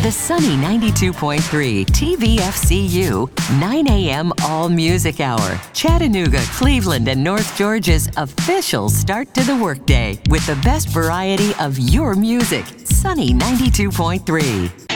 The Sunny 92.3 TVFCU 9 a.m. All Music Hour. Chattanooga, Cleveland, and North Georgia's official start to the workday with the best variety of your music. Sunny 92.3.